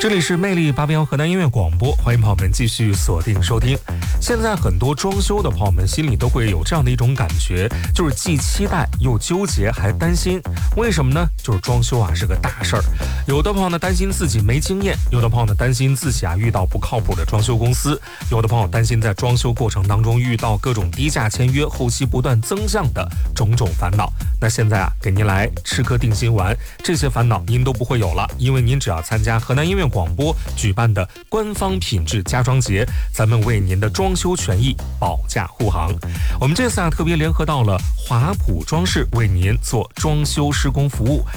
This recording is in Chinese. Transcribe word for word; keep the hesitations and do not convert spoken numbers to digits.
这里是魅力八八幺河南音乐广播，欢迎朋友们继续锁定收听。现在很多装修的朋友们心里都会有这样的一种感觉，就是既期待又纠结还担心。为什么呢？就是装修啊是个大事儿，有的朋友呢担心自己没经验，有的朋友呢担心自己啊遇到不靠谱的装修公司，有的朋友担心在装修过程当中遇到各种低价签约，后期不断增项的种种烦恼。那现在啊给您来吃颗定心丸，这些烦恼您都不会有了，因为您只要参加河南音乐广播举办的官方品质家装节，咱们为您的装修权益保驾护航。我们这次啊特别联合到了华普装饰，为您做装修施工服务，